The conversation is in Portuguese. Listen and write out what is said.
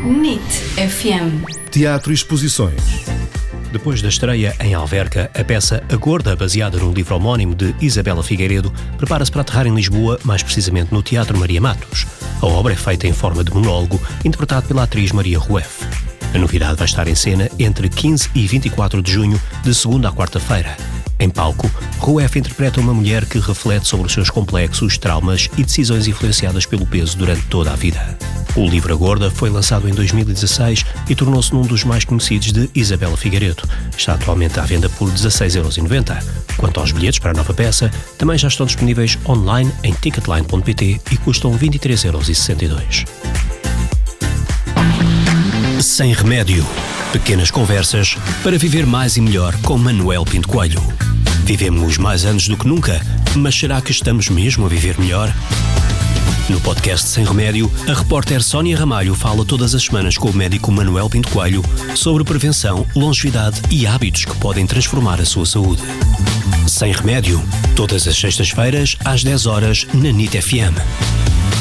NIT FM. Teatro e exposições. Depois da estreia em Alverca, a peça A Gorda, baseada no livro homónimo de Isabela Figueiredo, prepara-se para aterrar em Lisboa, mais precisamente no Teatro Maria Matos. A obra é feita em forma de monólogo, interpretado pela atriz Maria Rueff. A novidade vai estar em cena entre 15 e 24 de junho, de segunda à quarta-feira. Em palco, Rueff interpreta uma mulher que reflete sobre os seus complexos, traumas e decisões influenciadas pelo peso durante toda a vida. O livro A Gorda foi lançado em 2016 e tornou-se num dos mais conhecidos de Isabela Figueiredo. Está atualmente à venda por 16,90€. Quanto aos bilhetes para a nova peça, também já estão disponíveis online em ticketline.pt e custam 23,62€. Sem Remédio. Pequenas conversas para viver mais e melhor com Manuel Pinto Coelho. Vivemos mais anos do que nunca, mas será que estamos mesmo a viver melhor? No podcast Sem Remédio, a repórter Sónia Ramalho fala todas as semanas com o médico Manuel Pinto Coelho sobre prevenção, longevidade e hábitos que podem transformar a sua saúde. Sem Remédio, todas as sextas-feiras às 10 horas na NIT FM.